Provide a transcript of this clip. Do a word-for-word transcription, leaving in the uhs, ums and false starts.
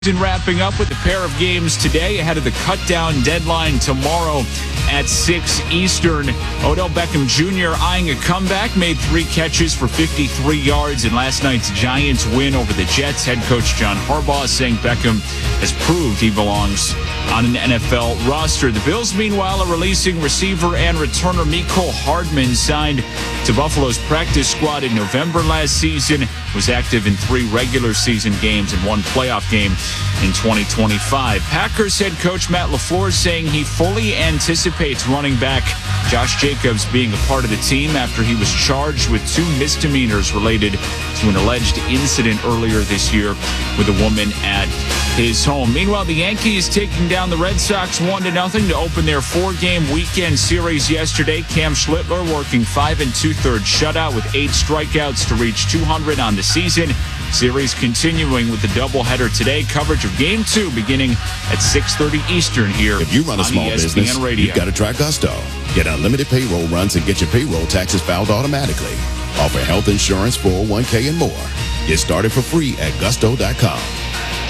Wrapping up with a pair of games today ahead of the cut-down deadline tomorrow at six Eastern. Odell Beckham Junior eyeing a comeback, made three catches for fifty-three yards in last night's Giants win over the Jets. Head coach John Harbaugh saying Beckham has proved he belongs on an N F L roster. The Bills, meanwhile, are releasing receiver and returner Mecole Hardman, signed to Buffalo's practice squad in November last season, was active in three regular season games and one playoff game in twenty twenty-five. Packers head coach Matt LaFleur saying he fully anticipates running back Josh Jacobs being a part of the team after he was charged with two misdemeanors related to an alleged incident earlier this year with a woman at his home. Meanwhile, the Yankees taking down the Red Sox one to nothing to open their four-game weekend series yesterday. Cam Schlittler working five and two-thirds shutout with eight strikeouts to reach two hundred on the season. Series continuing with the doubleheader today. Coverage of Game two beginning at six thirty Eastern here. If you run a small E S P N business, Radio. you've got to try Gusto. Get unlimited payroll runs and get your payroll taxes filed automatically. Offer health insurance, four oh one k, and more. Get started for free at gusto dot com.